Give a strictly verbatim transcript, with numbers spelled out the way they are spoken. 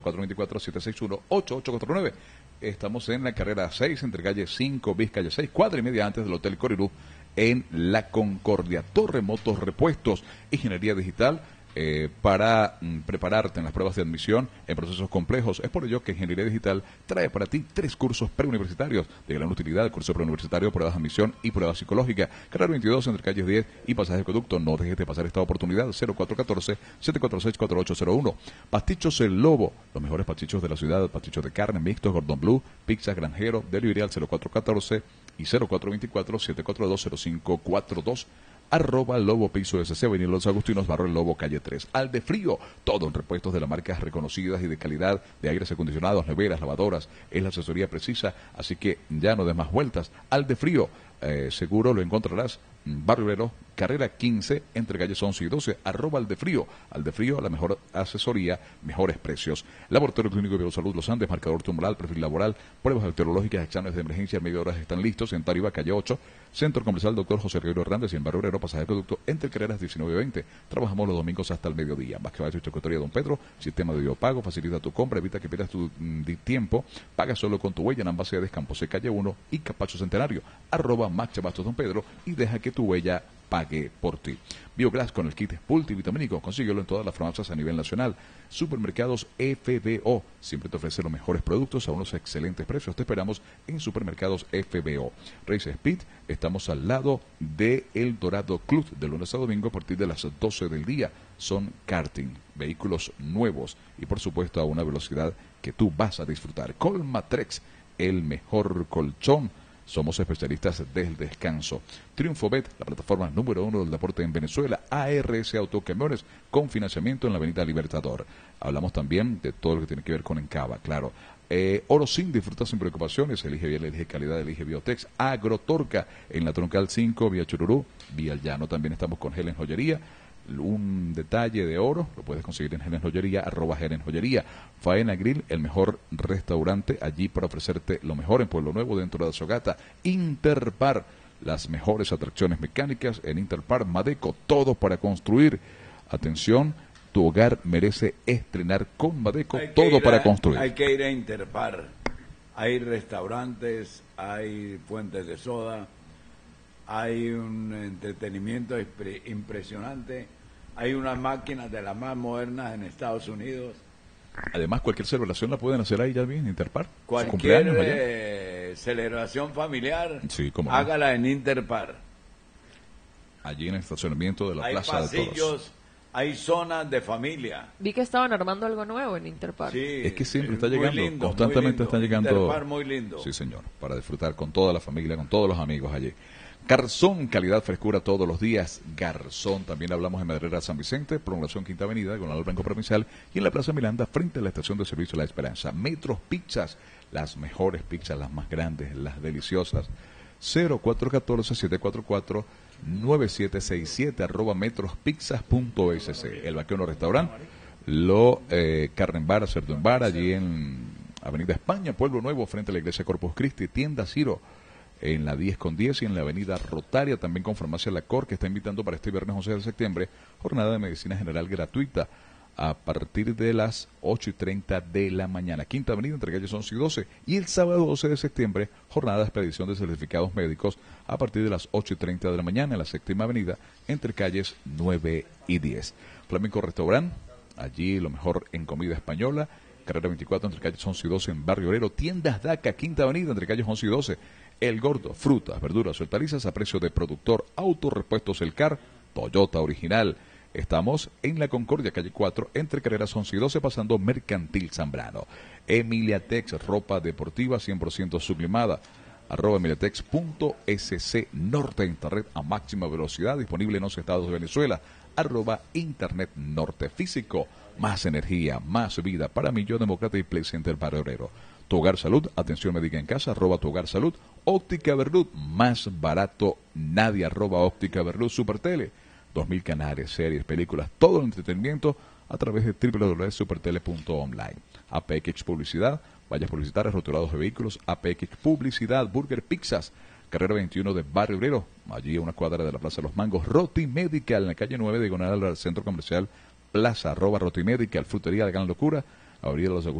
cuatro dos cuatro, siete seis uno, ocho ocho cuatro nueve. Estamos en la carrera seis, entre calle cinco, bis calle seis, cuadra y media antes del Hotel Corirú, en La Concordia. Torre Motos Repuestos, ingeniería digital, eh, para mm, prepararte en las pruebas de admisión en procesos complejos. Es por ello que Ingeniería Digital trae para ti tres cursos preuniversitarios de gran utilidad: el curso preuniversitario, pruebas de admisión y prueba psicológica. Carrera veintidós, entre calles diez y pasaje de conducto. No dejes de pasar esta oportunidad. Cero cuatro uno cuatro, siete cuatro seis, cuatro ocho cero uno. Pastichos El Lobo, los mejores pastichos de la ciudad: pastichos de carne, mixtos, Gordon Blue, pizzas, granjero, delivery al cero cuatro uno cuatro y cero cuatro dos cuatro, siete cuatro dos, cero cinco cuatro dos. Arroba Lobo Piso S C, Avenida Los Agustinos, Barrio El Lobo, calle tres. Aldefrío, todo en repuestos de las marcas reconocidas y de calidad, de aires acondicionados, neveras, lavadoras. Es la asesoría precisa, así que ya no des más vueltas. Aldefrío, eh, seguro lo encontrarás. Barrio Obrero, carrera quince, entre calles once y doce, arroba Aldefrío. Aldefrío, la mejor asesoría, mejores precios. Laboratorio Clínico de Biosalud Los Andes, marcador tumoral, perfil laboral, pruebas bacteriológicas, exámenes de emergencia, media hora están listos. En Tariba, calle ocho, Centro Comercial Doctor José Guerrero Hernández, y en Barrio Obrero, pasaje de producto entre carreras diecinueve y veinte. Trabajamos los domingos hasta el mediodía. Más que vaya a Chocotoría Don Pedro, sistema de videopago, facilita tu compra, evita que pierdas tu mm, tiempo, paga solo con tu huella en ambas sedes, Camposé, calle uno y Capacho Centenario, arroba Max Bastos Don Pedro, y deja que tu huella pague por ti. Bioglass con el kit multivitamínico, consíguelo en todas las farmacias a nivel nacional. Supermercados F B O, siempre te ofrece los mejores productos a unos excelentes precios. Te esperamos en Supermercados F B O. Race Speed, estamos al lado de El Dorado Club, de lunes a domingo a partir de las doce del día. Son karting, vehículos nuevos y por supuesto a una velocidad que tú vas a disfrutar. Colmatrex, el mejor colchón. Somos especialistas del descanso. TriunfoBet, la plataforma número uno del deporte en Venezuela. A R S Autocamiones, con financiamiento en la Avenida Libertador. Hablamos también de todo lo que tiene que ver con Encaba, claro. Eh, Oro Sin, disfruta sin preocupaciones. Elige bien, elige calidad, elige Biotex. Agrotorca, en la Troncal cinco, vía Chururú, vía El Llano. También estamos con Helen Joyería. Un detalle de oro lo puedes conseguir en Helen Joyería, arroba Helen Joyería. Faena Grill, el mejor restaurante allí para ofrecerte lo mejor en Pueblo Nuevo, dentro de Sogata. Interpar, las mejores atracciones mecánicas en Interpar. Madeco, todo para construir. Atención, tu hogar merece estrenar con Madeco, todo para a, construir. Hay que ir a Interpar. Hay restaurantes, hay fuentes de soda, hay un entretenimiento impresionante, hay unas máquinas de las más modernas en Estados Unidos. Además, cualquier celebración la pueden hacer ahí ya bien en Interpar. Cualquier eh, celebración familiar, sí, cómo hágala no. en Interpar. Allí en el estacionamiento de la hay Plaza pasillos, de Toros. Hay zonas de familia. Vi que estaban armando algo nuevo en Interpar. Sí, es que siempre está llegando, lindo, constantemente están llegando. Interpar muy lindo. Sí, señor, para disfrutar con toda la familia, con todos los amigos allí. Garzón, calidad, frescura todos los días. Garzón, también hablamos en Madrera San Vicente, prolongación Quinta Avenida, con el Banco Provincial, y en la Plaza Miranda, frente a la estación de servicio La Esperanza. Metros Pizzas, las mejores pizzas, las más grandes, las deliciosas. cero cuatro uno cuatro, siete cuatro cuatro, nueve siete seis siete, arroba metrospizzas punto s c. El Vaqueano Restaurant, lo eh, Carne en Bar, Cerdo en Bar, allí en Avenida España, Pueblo Nuevo, frente a la Iglesia Corpus Christi. Tienda Ciro, en la diez con diez, y en la Avenida Rotaria, también con Farmacia La Cor, que está invitando para este viernes once de septiembre, jornada de medicina general gratuita a partir de las ocho y treinta de la mañana. Quinta Avenida, entre calles once y doce, y el sábado doce de septiembre, jornada de expedición de certificados médicos a partir de las ocho y treinta de la mañana en la Séptima Avenida, entre calles nueve y diez. Flamenco Restaurant, allí lo mejor en comida española, carrera veinticuatro, entre calles once y doce en Barrio Obrero. Tiendas DACA, Quinta Avenida, entre calles once y doce. El Gordo, frutas, verduras, hortalizas a precio de productor. Autorepuestos El Car, Toyota original. Estamos en La Concordia, calle cuatro, entre carreras once y doce, pasando Mercantil Zambrano. Emiliatex, ropa deportiva cien por ciento sublimada. Arroba emiliatex punto s c. Norte Internet a máxima velocidad, disponible en once estados de Venezuela. Arroba Internet Norte Físico. Más energía, más vida para Millón Demócrata y Play Center Barrio Obrero. Tu Hogar Salud, atención médica en casa, arroba Tu Hogar Salud. Óptica Verdud, más barato nadie, arroba Óptica Verdud. Supertele, dos mil canales, series, películas, todo el entretenimiento a través de w w w punto supertele punto online. A P X Publicidad, vallas publicitarias, rotulados de vehículos. A P X Publicidad, Burger Pizzas, carrera veintiuno de Barrio Obrero, allí a una cuadra de la Plaza de los Mangos. Roti Medical, en la calle nueve, diagonal al Centro Comercial Plaza, arroba Roti Medical. Frutería de Gran Locura, abrir los